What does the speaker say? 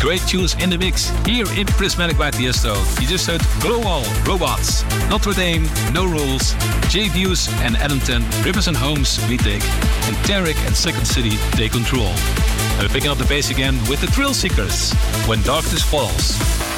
Great tunes in the mix here in Prismatic by Tiesto. You just heard Global Robots, Notre Dame, No Rules, J Views and Adam 10, Rivers and Homes, Retake, and Tarek and Second City, Take Control. And we're picking up the pace again with the Thrill Seekers, When Darkness Falls.